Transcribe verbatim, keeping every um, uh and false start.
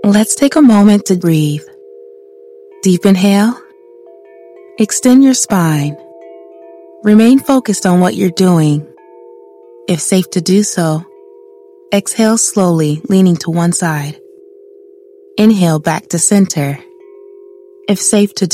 Let's take a moment to breathe. Deep inhale. Extend your spine. Remain focused on what you're doing. If safe to do so, exhale slowly, leaning to one side. Inhale back to center. If safe to do